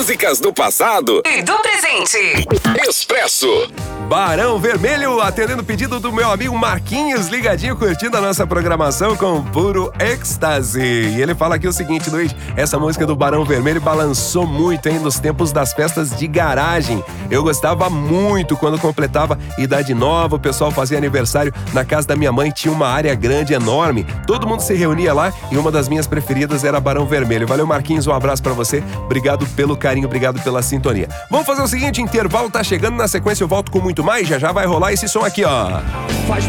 Músicas do passado e do presente. Expresso. Barão Vermelho, atendendo o pedido do meu amigo Marquinhos, ligadinho, curtindo a nossa programação com puro êxtase. E ele fala aqui o seguinte, Luiz, essa música do Barão Vermelho balançou muito, hein, nos tempos das festas de garagem. Eu gostava muito quando completava idade nova, o pessoal fazia aniversário na casa da minha mãe, tinha uma área grande, enorme. Todo mundo se reunia lá e uma das minhas preferidas era Barão Vermelho. Valeu, Marquinhos, um abraço pra você. Obrigado pelo carinho, obrigado pela sintonia. Vamos fazer o seguinte, intervalo tá chegando, na sequência eu volto com muito mais, já vai rolar esse som aqui, ó. Faz